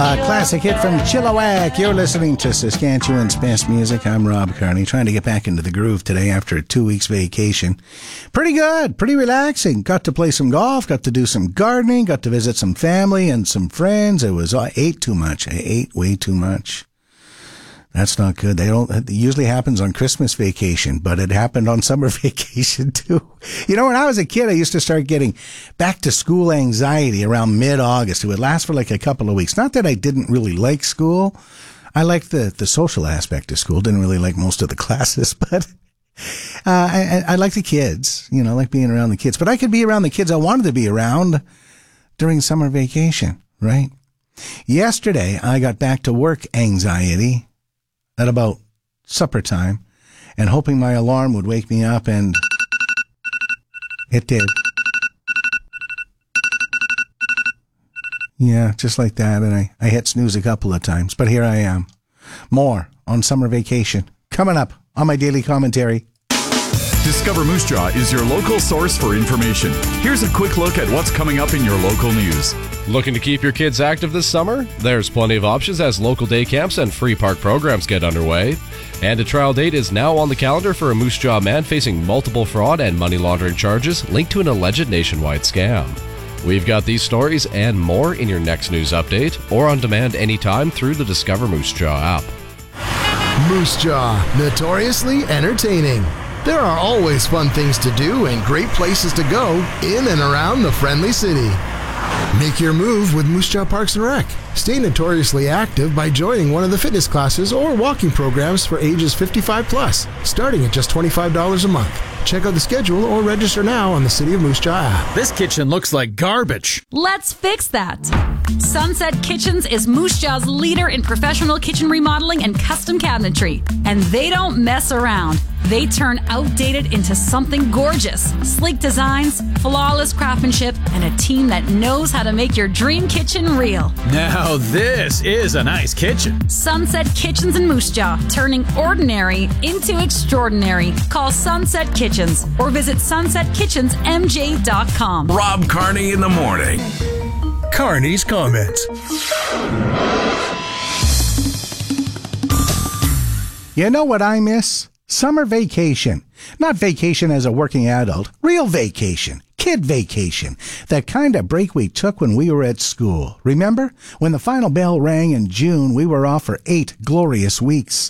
Classic hit from Chilliwack. You're listening to Saskatchewan's best music. I'm Rob Carney, trying to get back into the groove today after a 2 weeks vacation. Pretty good, pretty relaxing. Got to play some golf, got to do some gardening, got to visit some family and some friends. I ate too much. I ate way too much. That's not good. It usually happens on Christmas vacation, but it happened on summer vacation too. You know, when I was a kid, I used to start getting back to school anxiety around mid-August. It would last for like a couple of weeks. Not that I didn't really like school. I liked the social aspect of school. Didn't really like most of the classes, but I like the kids. You know, I like being around the kids. But I could be around the kids I wanted to be around during summer vacation, right? Yesterday, I got back to work anxiety at about supper time and hoping my alarm would wake me up, and it did. Yeah, just like that. And I hit snooze a couple of times, but here I am. More on summer vacation coming up on my daily commentary. Discover Moose Jaw is your local source for information. Here's a quick look at what's coming up in your local news. Looking to keep your kids active this summer? There's plenty of options as local day camps and free park programs get underway. And a trial date is now on the calendar for a Moose Jaw man facing multiple fraud and money laundering charges linked to an alleged nationwide scam. We've got these stories and more in your next news update or on demand anytime through the Discover Moose Jaw app. Moose Jaw, notoriously entertaining. There are always fun things to do and great places to go in and around the friendly city. Make your move with Moose Jaw Parks and Rec. Stay notoriously active by joining one of the fitness classes or walking programs for ages 55 plus, starting at just $25 a month. Check out the schedule or register now on the City of Moose Jaw app. This kitchen looks like garbage. Let's fix that. Sunset Kitchens is Moose Jaw's leader in professional kitchen remodeling and custom cabinetry. And they don't mess around. They turn outdated into something gorgeous. Sleek designs, flawless craftsmanship, and a team that knows how to make your dream kitchen real. Now this is a nice kitchen. Sunset Kitchens in Moose Jaw, turning ordinary into extraordinary. Call Sunset Kitchens or visit sunsetkitchensmj.com. Rob Carney in the morning. Carney's comments. You know what I miss? Summer vacation. Not vacation as a working adult. Real vacation. Kid vacation. That kind of break we took when we were at school. Remember? When the final bell rang in June, we were off for 8 glorious weeks.